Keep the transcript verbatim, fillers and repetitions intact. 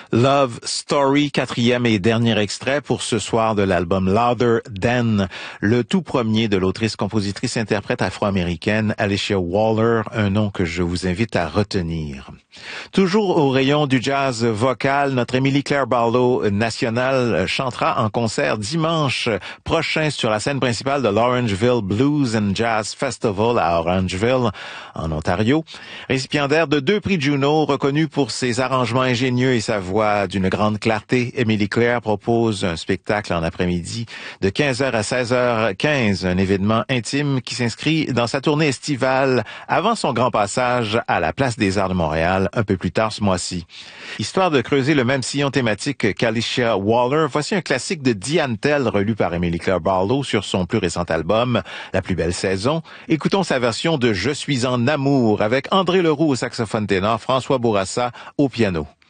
Love Story, quatrième et dernier extrait pour ce soir de l'album Louder Than, le tout premier de l'autrice, compositrice, interprète afro-américaine Alicia Waller, un nom que je vous invite à retenir. Toujours au rayon du jazz vocal, notre Emily Claire Barlow nationale chantera en concert dimanche prochain sur la scène principale de l'Orangeville Blues and Jazz Festival à Orangeville, en Ontario. Récipiendaire de deux prix Juno, reconnue pour ses arrangements ingénieux et sa voix d'une grande clarté, Emily Claire propose un spectacle en après-midi de quinze heures à seize heures quinze, un événement intime qui s'inscrit dans sa tournée estivale avant son grand passage à la Place des Arts de Montréal un peu plus tard ce mois-ci. Histoire de creuser le même sillon thématique qu'Alicia Waller, voici un classique de Diane Tell relu par Emily Claire Barlow sur son plus récent album, La plus belle saison. Écoutons sa version de Je suis en amour avec André Leroux au saxophone ténor, François Bourassa au piano.